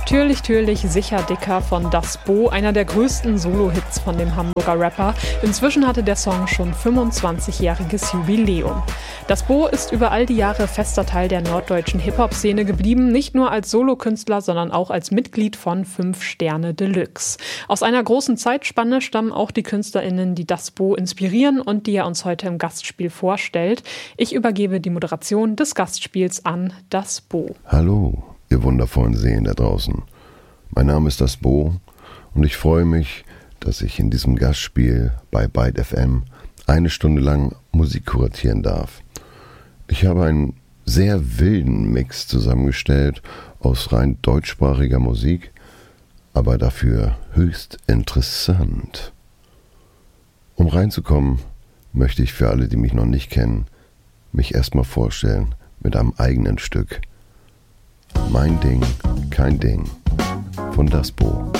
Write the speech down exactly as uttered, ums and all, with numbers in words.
Türlich, türlich, sicher dicker von Das Bo, einer der größten Solo-Hits von dem Hamburger Rapper. Inzwischen hatte der Song schon fünfundzwanzigjähriges Jubiläum. Das Bo ist über all die Jahre fester Teil der norddeutschen Hip-Hop-Szene geblieben, nicht nur als Solokünstler, sondern auch als Mitglied von Fünf Sterne Deluxe. Aus einer großen Zeitspanne stammen auch die KünstlerInnen, die Das Bo inspirieren und die er uns heute im Gastspiel vorstellt. Ich übergebe die Moderation des Gastspiels an Das Bo. Hallo, ihr wundervollen Seelen da draußen. Mein Name ist Das Bo und ich freue mich, dass ich in diesem Gastspiel bei Byte F M eine Stunde lang Musik kuratieren darf. Ich habe einen sehr wilden Mix zusammengestellt aus rein deutschsprachiger Musik, aber dafür höchst interessant. Um reinzukommen, möchte ich für alle, die mich noch nicht kennen, mich erstmal vorstellen mit einem eigenen Stück. Mein Ding, kein Ding von Das Bo.